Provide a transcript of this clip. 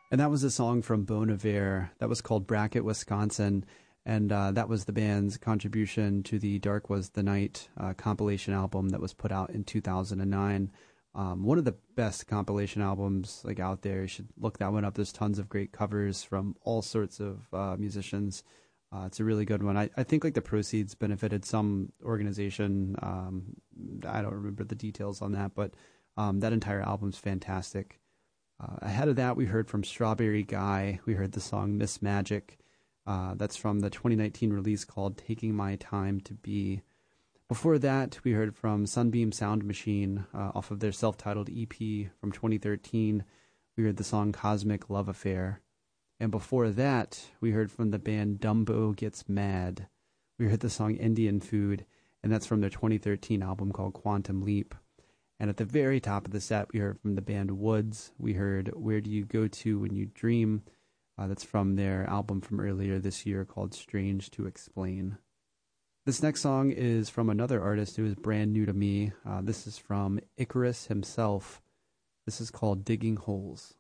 And that was a song from Bon Iver that was called Bracket, Wisconsin. And that was the band's contribution to the Dark Was the Night compilation album that was put out in 2009. One of the best compilation albums like out there. You should look that one up. There's tons of great covers from all sorts of musicians. It's a really good one. I think like the proceeds benefited some organization. I don't remember the details on that, but that entire album's fantastic. Ahead of that, we heard from Strawberry Guy. We heard the song Miss Magic. That's from the 2019 release called Taking My Time to Be. Before that, we heard from Sunbeam Sound Machine off of their self-titled EP from 2013. We heard the song Cosmic Love Affair. And before that, we heard from the band Dumbo Gets Mad. We heard the song Indian Food, and that's from their 2013 album called Quantum Leap. And at the very top of the set, we heard from the band Woods. We heard Where Do You Go To When You Dream? That's from their album from earlier this year called Strange to Explain. This next song is from another artist who is brand new to me. This is from Icarus himself. This is called Digging Holes.